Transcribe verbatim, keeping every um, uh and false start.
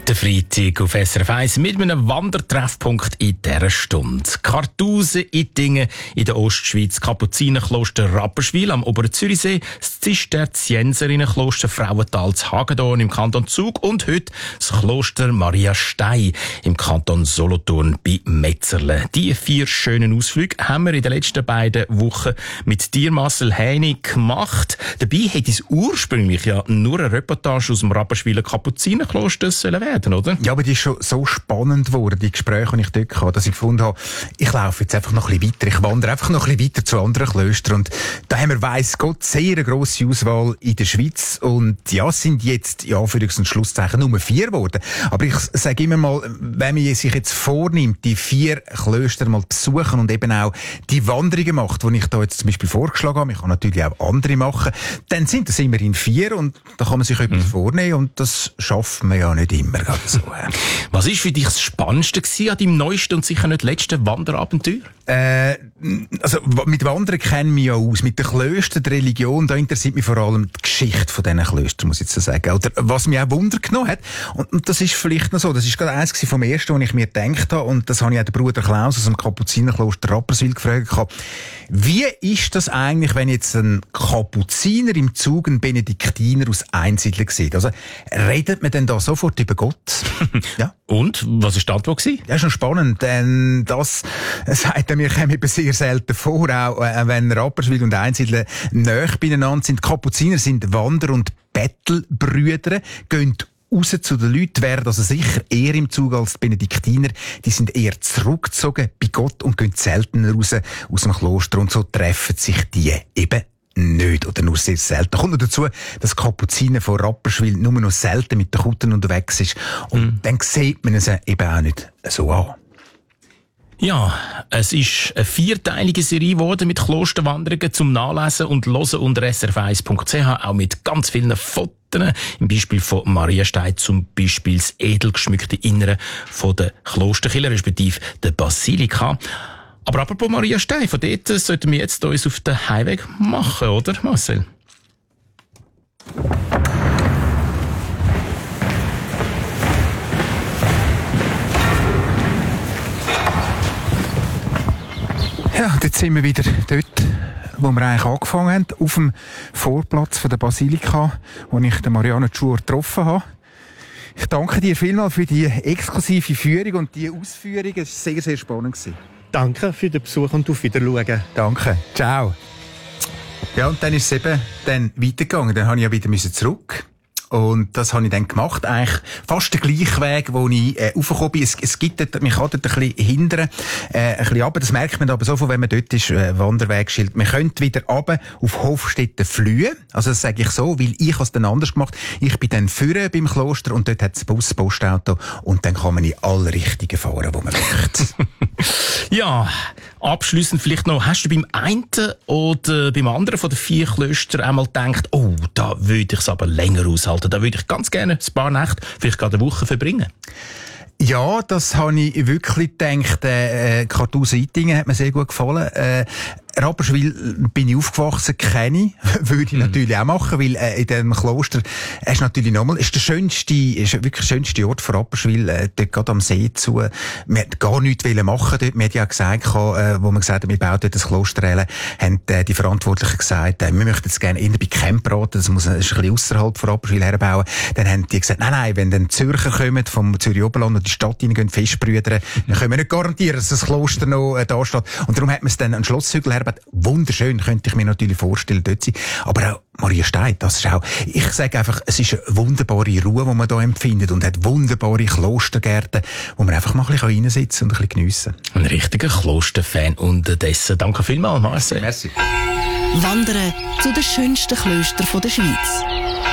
Der Freitag auf S R F eins mit einem Wandertreffpunkt in dieser Stunde. Kartusen, Ittingen in der Ostschweiz, Kapuzinerkloster Rapperswil am oberen Zürichsee, das Zisterzienserinnenkloster Frauental zu Hagedorn im Kanton Zug und heute das Kloster Maria Stein im Kanton Solothurn bei Metzerlen. Die vier schönen Ausflüge haben wir in den letzten beiden Wochen mit dir, Marcel Hänig, gemacht. Dabei hätte es ursprünglich ja nur eine Reportage aus dem Rapperswiler Kapuzinerkloster sollen werden. Oder? Ja, aber die ist schon so spannend geworden, die Gespräche, die ich dort hatte, dass ich gefunden habe, ich laufe jetzt einfach noch ein bisschen weiter, ich wandere einfach noch ein bisschen weiter zu anderen Klöstern. Und da haben wir, weiss Gott, sehr eine grosse Auswahl in der Schweiz. Und ja, es sind jetzt, ja, für ein Schlusszeichen Nummer vier geworden. Aber ich sage immer mal, wenn man sich jetzt vornimmt, die vier Klöster mal besuchen und eben auch die Wanderungen macht, die ich da jetzt zum Beispiel vorgeschlagen habe, ich kann natürlich auch andere machen, dann sind das immerhin vier und da kann man sich etwas mhm. vornehmen und das schafft man ja nicht immer. So. Was war für dich das Spannendste an deinem neuesten und sicher nicht letzten Wanderabenteuer? Äh, also mit Wandern kennen wir ja aus. Mit den Klöstern, der Religion, da interessiert mich vor allem die Geschichte von diesen Klöstern, muss ich jetzt so sagen. Oder was mich auch Wunder genommen hat, und, und das ist vielleicht noch so, das ist gerade eins vom ersten, was ich mir gedacht habe, und das habe ich auch den Bruder Klaus aus dem Kapuzinerkloster Rapperswil gefragt. Wie ist das eigentlich, wenn jetzt ein Kapuziner im Zug einen Benediktiner aus Einsiedler sieht? Also redet man denn da sofort über Gott? Ja. Und? Was war die Antwort gewesen? Ja, schon spannend, denn das sagt er mir, kommt eben sehr selten vor, auch äh, wenn Rapperswil und Einsiedler nahe beieinander sind. Kapuziner sind Wander- und Bettelbrüder, gehen raus zu den Leuten, wären also sicher eher im Zug als die Benediktiner. Die sind eher zurückgezogen bei Gott und gehen seltener raus aus dem Kloster. Und so treffen sich die eben nicht oder nur sehr selten. Da kommt noch dazu, dass Kapuziner von Rapperswil nur noch selten mit den Kutten unterwegs ist. Und mhm. dann sieht man es eben auch nicht so an. Ja, es ist eine vierteilige Serie geworden mit Klosterwanderungen zum Nachlesen und Hören unter s r f eins punkt c h, auch mit ganz vielen Fotos. Im Beispiel von Maria Stein zum Beispiel das edel geschmückte Innere von der Klosterkirche, respektive der Basilika. Aber apropos Maria Stein, von dort sollten wir jetzt uns auf den Heimweg machen, oder Marcel? Ja, und jetzt sind wir wieder dort, wo wir eigentlich angefangen haben, auf dem Vorplatz von der Basilika, wo ich den Marianne Schur getroffen habe. Ich danke dir vielmals für die exklusive Führung und die Ausführungen. Es war sehr, sehr spannend. Danke für den Besuch und auf Wiedersehen. Danke. Ciao. Ja, und dann ist es eben dann weitergegangen. Dann habe ich ja wieder zurück. Und das habe ich dann gemacht. Eigentlich fast der gleiche Weg, wo ich äh, raufgekommen bin. Es, es gibt dort, man kann dort ein bisschen hindern, äh, ein bisschen runter. Das merkt man aber sofort, wenn man dort ist, äh, Wanderwegschild. Man könnte wieder runter auf Hofstetten Flühe. Also das sage ich so, weil ich es dann anders gemacht. Ich bin dann vorne beim Kloster und dort hat es Bus, Postauto und dann kann man in alle Richtungen fahren, wo man möchte. Ja, abschliessend vielleicht noch, hast du beim einen oder beim anderen von den vier Klöstern einmal gedacht, oh, da würde ich es aber länger aushalten, da würde ich ganz gerne ein paar Nächte, vielleicht gerade eine Woche verbringen? Ja, das habe ich wirklich gedacht. Äh, Kartusen-Ittingen hat mir sehr gut gefallen. Äh, Rapperswil bin ich aufgewachsen, kenne ich. Würde ich mhm. natürlich auch machen, weil äh, in diesem Kloster äh, ist natürlich nochmal, ist der schönste, ist wirklich der schönste Ort von Rapperswil, äh, dort gerade am See zu. Wir wollten gar nichts machen dort. Wir haben ja gesagt, äh, wo man gesagt hat, wir bauen dort das Kloster, haben äh, die Verantwortlichen gesagt, äh, wir möchten jetzt gerne eher bei Campraten, das muss das ist ein bisschen ausserhalb von Rapperswil herbauen. Dann haben die gesagt, nein, nein, wenn dann Zürcher kommen, vom Zürich Oberland und die Stadt reingehen, Festbrüder, dann können wir nicht garantieren, dass das Kloster noch äh, da steht. Und darum hat man es dann an Schlosshügel herbauen. Wunderschön, könnte ich mir natürlich vorstellen, dort sein. Aber auch Maria Stein, das ist auch, ich sage einfach, es ist eine wunderbare Ruhe, die man hier empfindet und hat wunderbare Klostergärten, wo man einfach mal ein bisschen reinsitzen und ein bisschen geniessen kann. Ein richtiger Klosterfan unterdessen. Danke vielmals, Marcel. Merci. Wandern zu den schönsten Klöstern der Schweiz.